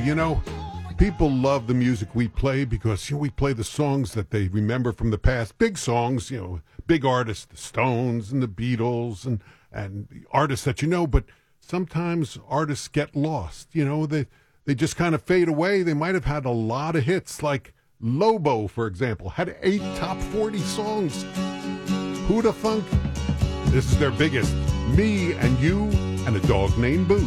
People love the music we play because we play the songs that they remember from the past. Big songs, big artists, the Stones and the Beatles and artists that but sometimes artists get lost. They just kind of fade away. They might have had a lot of hits, like Lobo, for example, had 8 top 40 songs. Who'da thunk? This is their biggest, Me and You and a Dog Named Boo.